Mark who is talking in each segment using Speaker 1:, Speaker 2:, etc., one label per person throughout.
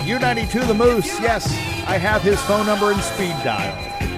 Speaker 1: U92 The Moose. Yes, I have his phone number in speed dial.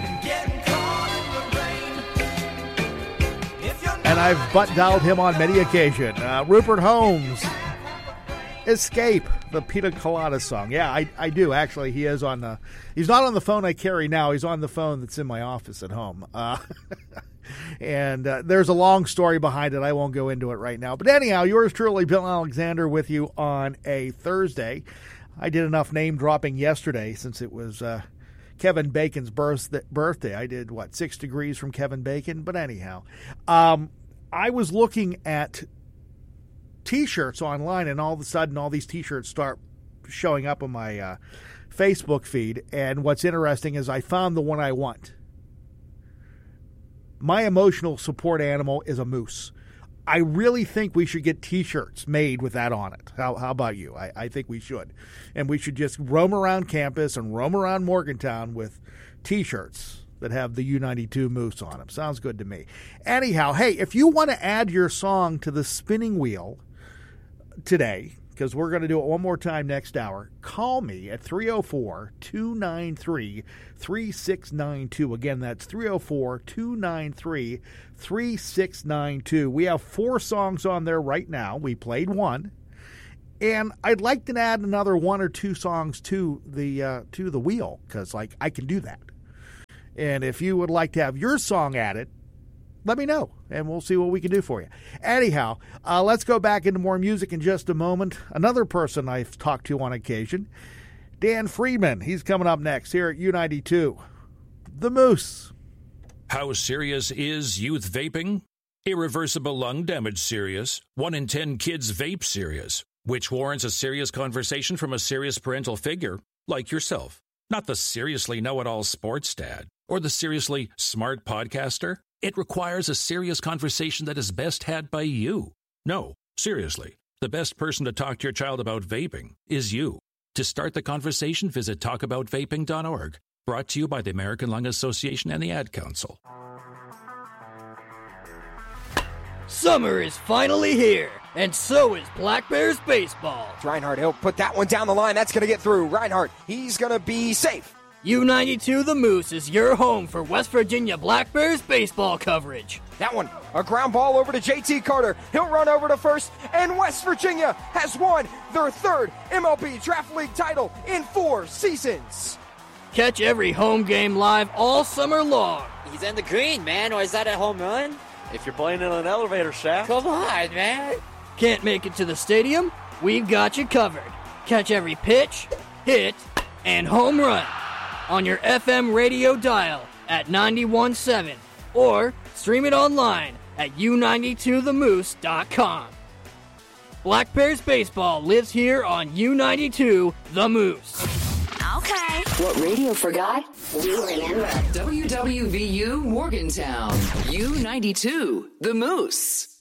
Speaker 1: And I've butt dialed him on many occasions. Rupert Holmes, Escape, the Pina Colada song. Yeah, I do, actually. He is on the... He's not on the phone I carry now. He's on the phone that's in my office at home. And there's a long story behind it. I won't go into it right now. But anyhow, yours truly, Bill Alexander, with you on a Thursday. I did enough name dropping yesterday since it was Kevin Bacon's birthday. I did, 6 degrees from Kevin Bacon? But anyhow, I was looking at T-shirts online, and all of a sudden all these T-shirts start showing up on my Facebook feed. And what's interesting is I found the one I want. My emotional support animal is a moose. I really think we should get T-shirts made with that on it. How about you? I think we should. And we should just roam around campus and roam around Morgantown with T-shirts that have the U92 Moose on them. Sounds good to me. Anyhow, hey, if you want to add your song to the spinning wheel today, because we're going to do it one more time next hour, call me at 304-293-3692. Again, that's 304-293-3692. We have 4 songs on there right now. We played one. And I'd like to add another 1 or 2 songs to the wheel, because I can do that. And if you would like to have your song added, let me know, and we'll see what we can do for you. Anyhow, let's go back into more music in just a moment. Another person I've talked to on occasion, Dan Friedman. He's coming up next here at U92. The Moose.
Speaker 2: How serious is youth vaping? Irreversible lung damage serious. 1 in 10 kids vape serious, which warrants a serious conversation from a serious parental figure like yourself. Not the seriously know-it-all sports dad or the seriously smart podcaster. It requires a serious conversation that is best had by you. No, seriously, the best person to talk to your child about vaping is you. To start the conversation, visit talkaboutvaping.org. Brought to you by the American Lung Association and the Ad Council.
Speaker 3: Summer is finally here, and so is Black Bears baseball.
Speaker 4: Reinhardt, he'll put that one down the line. That's going to get through. Reinhardt, he's going to be safe.
Speaker 3: U92 The Moose is your home for West Virginia Black Bears baseball coverage.
Speaker 4: That one, a ground ball over to JT Carter. He'll run over to first, and West Virginia has won their 3rd MLB Draft League title in 4 seasons.
Speaker 3: Catch every home game live all summer long.
Speaker 5: He's in the green, man, or is that a home run?
Speaker 6: If you're playing in an elevator shaft.
Speaker 5: Come on, man.
Speaker 3: Can't make it to the stadium? We've got you covered. Catch every pitch, hit, and home run on your FM radio dial at 91.7 or stream it online at u92themoose.com. Black Bears baseball lives here on U92 The Moose.
Speaker 7: Okay. What radio forgot, we remember.
Speaker 8: WWVU Morgantown, U92 The Moose.